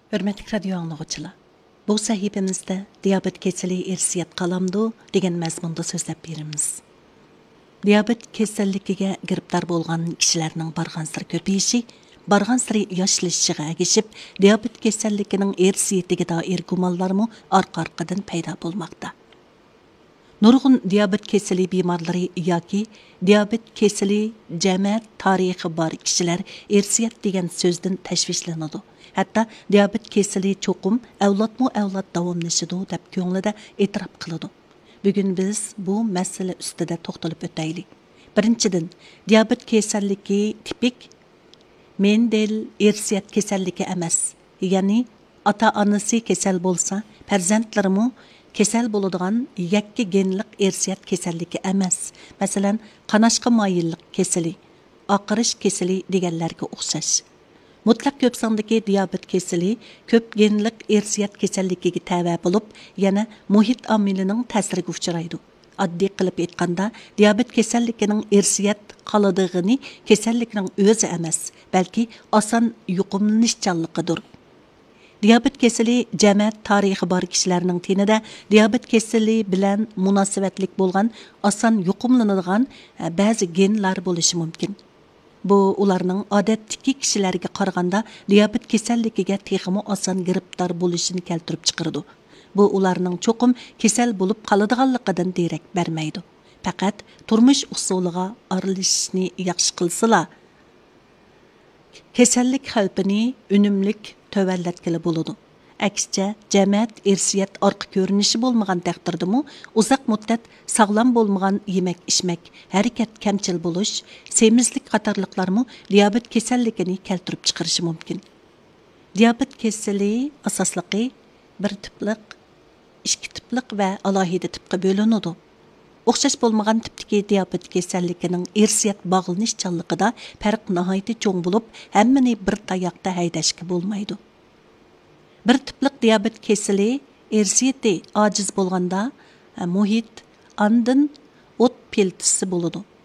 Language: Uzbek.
Hürmetli radyo anlıqçılar. Bu sahifemizde diyabet keseli irsiyat qalamdı degan mazmunda so'zlab beramiz. Diyabet kasalligiga giribdor bo'lgan kishilarning barg'ansir ko'payishi, barg'ansir yoshlashishiga ergishib, diyabet kasalligining irsiyatiga doir gumonlarmi orqa-orqadan paydo bo'lmoqda. Nurg'un diyabet keseli bemorlari yoki diyabet keseli jamiyat tarixi bor kishilar irsiyat degan so'zdan tashvishlanadi. Hatta diyabet keseli cho'qim avlodmu-avlod davomlashidi deb ko'nglida e'tirof qiladi. Bugun biz bu masala ustida to'xtalib o'taylik. Birinchidan, diyabet kasalligi tipik Mendel irsiyat kasalligi emas. Ya'ni ota-onasi kasal bo'lsa, farzandlarimi kasal bo'ladigan yakka genlik irsiyat kasalligi emas. Masalan, qanashqa moyillik kasali, oqirish kasali deganlarga o'xshash. Mutlaq ko'p sondagi diyabet kasali ko'p genlik irsiyat kasalligiga tava bo'lib, yana muhit omilining ta'siriga uchraydi. Oddiy qilib aytganda, diyabet kasalligining irsiyat qoladigini kasallikning o'zi emas, balki oson yuqumlanishchanligidir. Diyabet kasali jamiyat tarixi bor kishilarning tenida diyabet kasali bilan munosabatlik bo'lgan oson yuqumlanadigan ba'zi genlar bo'lishi mumkin. Bu ularning odatdagi kishilarga qaraganda diyabet kasalligiga texmo oson giribdor bo'lishini keltirib chiqaradi. Bu ularning cho'qim kasal bo'lib qoladiganligidan derak bermaydi. Faqat turmush usuliga aralashishni yaxshi qilsalar, kasallik xavfini unumlik tövallatgili bo'ladi. Aksicha, jamiyat irsiyat orqa ko'rinishi bo'lmagan taqdirdami, uzoq muddat sog'lom bo'lmagan yemak-ichmak, harakat kamchil bo'lish, semizlik qatorliqlarmi diyabet kasalligini keltirib chiqarishi mumkin. Diyabet kasali asosligi bir tiplik, ikki tiplik va alohida tipga bo'linadi. O'xshash bo'lmagan tipdagi diyabet kasalligining irsiyat bog'lanishchanligida farq nihoyatda cho'ng bo'lib, hammani bir tayoqda haydashga bo'lmaydi. Bir tiplik diyabet keseli irsiyati ojiz bo'lganda muhit andin o't peltisi bo'ladi.